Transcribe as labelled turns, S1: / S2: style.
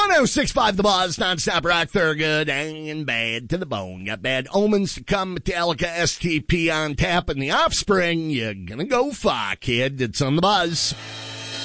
S1: 106.5 The Buzz, non-stop rock, Thurgood, and bad to the bone. Got bad omens to come, Metallica, STP on tap, and the Offspring. You're gonna go fuck, kid. It's on The Buzz.